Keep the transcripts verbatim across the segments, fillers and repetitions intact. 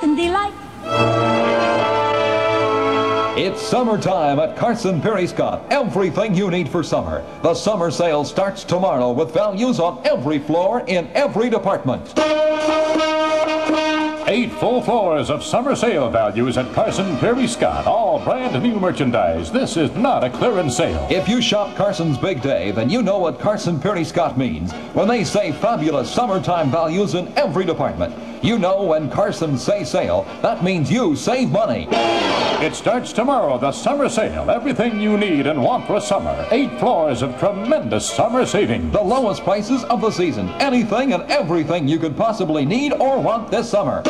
and delight. It's summertime at Carson Pirie Scott. Everything you need for summer. The summer sale starts tomorrow with values on every floor in every department. Eight full floors of summer sale values at Carson Pirie Scott. All brand new merchandise. This is not a clearance sale. If you shop Carson's Big Day, then you know what Carson Pirie Scott means when they say fabulous summertime values in every department. You know when Carson say sale, that means you save money. It starts tomorrow, the summer sale. Everything you need and want for summer. Eight floors of tremendous summer savings. The lowest prices of the season. Anything and everything you could possibly need or want this summer.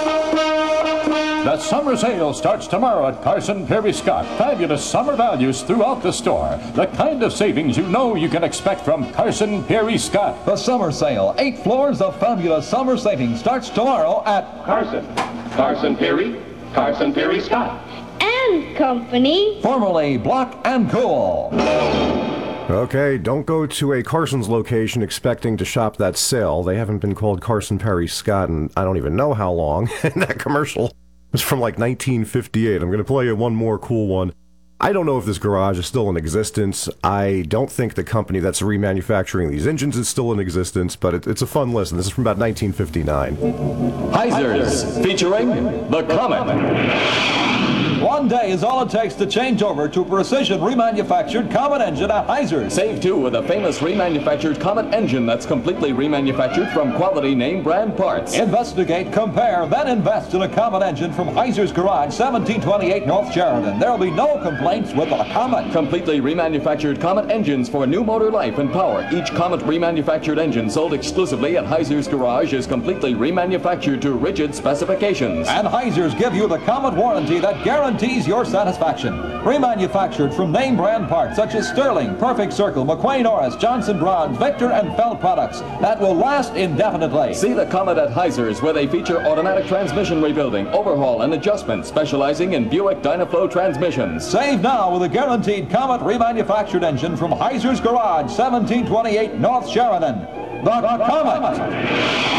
The summer sale starts tomorrow at Carson Pirie Scott. Fabulous summer values throughout the store. The kind of savings you know you can expect from Carson Pirie Scott. The summer sale. Eight floors of fabulous summer savings starts tomorrow at Carson. Carson Pirie. Carson Pirie Scott. And Company. Formerly Block and Cool. Okay, don't go to a Carson's location expecting to shop that sale. They haven't been called Carson Pirie Scott in I don't even know how long. And that commercial was from like nineteen fifty-eight. I'm going to play you one more cool one. I don't know if this garage is still in existence. I don't think the company that's remanufacturing these engines is still in existence, but it, it's a fun listen. This is from about nineteen fifty-nine. Heisers, featuring the Comet. One day is all it takes to change over to precision remanufactured Comet engine at Heisers. Save too with a famous remanufactured Comet engine that's completely remanufactured from quality name brand parts. Investigate, compare, then invest in a Comet engine from Heisers Garage, seventeen twenty-eight North Sheridan. There'll be no complaints with a Comet. Completely remanufactured Comet engines for new motor life and power. Each Comet remanufactured engine sold exclusively at Heisers Garage is completely remanufactured to rigid specifications. And Heisers give you the Comet warranty that guarantees your satisfaction. Remanufactured from name brand parts such as Sterling, Perfect Circle, McQueen Oris, Johnson Bronze, Victor, and Felt products that will last indefinitely. See the Comet at Heisers, where they feature automatic transmission rebuilding, overhaul, and adjustment, specializing in Buick Dynaflow transmissions. Save now with a guaranteed Comet remanufactured engine from Heisers Garage, seventeen twenty-eight North Sheridan. The, the Comet.